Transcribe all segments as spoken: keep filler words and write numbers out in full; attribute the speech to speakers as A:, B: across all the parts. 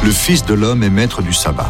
A: Le Fils de l'homme est maître du sabbat.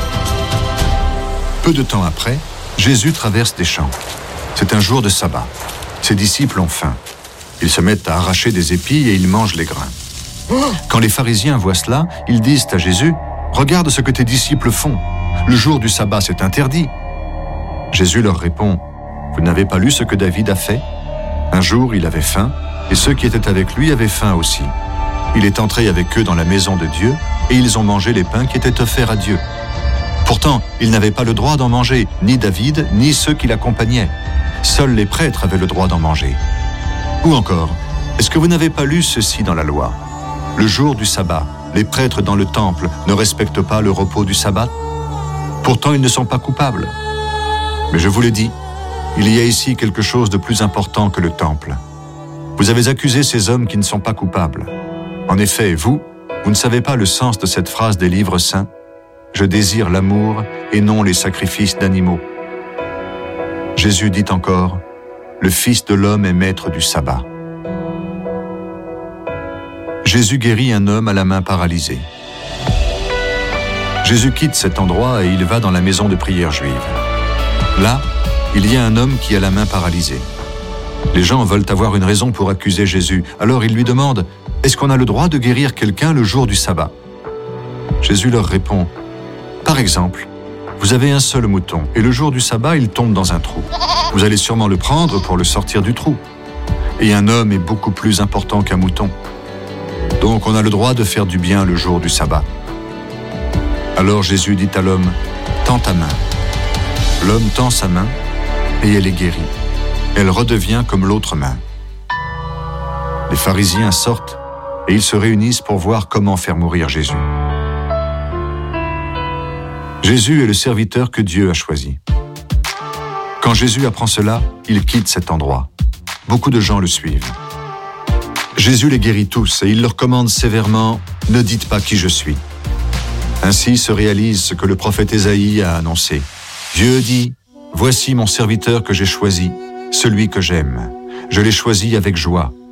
A: Peu de temps après, Jésus traverse des champs. C'est un jour de sabbat. Ses disciples ont faim. Ils se mettent à arracher des épis et ils mangent les grains. Quand les pharisiens voient cela, ils disent à Jésus, « Regarde ce que tes disciples font. Le jour du sabbat, c'est interdit. » Jésus leur répond, « Vous n'avez pas lu ce que David a fait? Un jour, il avait faim, et ceux qui étaient avec lui avaient faim aussi. Il est entré avec eux dans la maison de Dieu, et ils ont mangé les pains qui étaient offerts à Dieu. Pourtant, ils n'avaient pas le droit d'en manger, ni David, ni ceux qui l'accompagnaient. Seuls les prêtres avaient le droit d'en manger. Ou encore, est-ce que vous n'avez pas lu ceci dans la loi? Le jour du sabbat, les prêtres dans le temple ne respectent pas le repos du sabbat? Pourtant, ils ne sont pas coupables. Mais je vous le dis, il y a ici quelque chose de plus important que le temple. Vous avez accusé ces hommes qui ne sont pas coupables. En effet, vous, vous ne savez pas le sens de cette phrase des livres saints? Je désire l'amour et non les sacrifices d'animaux. Jésus dit encore, le Fils de l'homme est maître du sabbat. Jésus guérit un homme à la main paralysée. Jésus quitte cet endroit et il va dans la maison de prière juive. Là, il y a un homme qui a la main paralysée. Les gens veulent avoir une raison pour accuser Jésus, alors ils lui demandent « Est-ce qu'on a le droit de guérir quelqu'un le jour du sabbat ?» Jésus leur répond « Par exemple, vous avez un seul mouton et le jour du sabbat, il tombe dans un trou. Vous allez sûrement le prendre pour le sortir du trou. Et un homme est beaucoup plus important qu'un mouton. Donc on a le droit de faire du bien le jour du sabbat. » Alors Jésus dit à l'homme « Tends ta main. » L'homme tend sa main et elle est guérie. Elle redevient comme l'autre main. Les pharisiens sortent et ils se réunissent pour voir comment faire mourir Jésus. Jésus est le serviteur que Dieu a choisi. Quand Jésus apprend cela, il quitte cet endroit. Beaucoup de gens le suivent. Jésus les guérit tous et il leur commande sévèrement « Ne dites pas qui je suis ». Ainsi se réalise ce que le prophète Ésaïe a annoncé. Dieu dit « Voici mon serviteur que j'ai choisi, celui que j'aime. Je l'ai choisi avec joie.